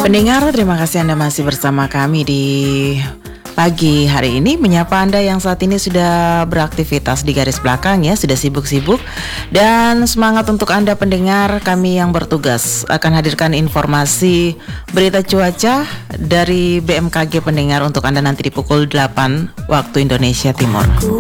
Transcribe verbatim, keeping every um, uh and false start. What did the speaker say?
Pendengar, terima kasih Anda masih bersama kami di pagi hari ini, menyapa Anda yang saat ini sudah beraktivitas di garis belakang ya, sudah sibuk-sibuk. Dan semangat untuk Anda pendengar, kami yang bertugas akan hadirkan informasi berita cuaca dari B M K G pendengar untuk Anda nanti di pukul delapan waktu Indonesia Timur.